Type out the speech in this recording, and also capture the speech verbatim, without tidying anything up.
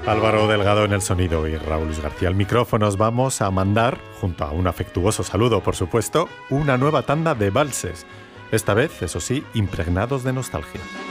Álvaro Delgado en el sonido y Raúl Luis García al micrófono. Os vamos a mandar, junto a un afectuoso saludo, por supuesto, una nueva tanda de valses. Esta vez, eso sí, impregnados de nostalgia.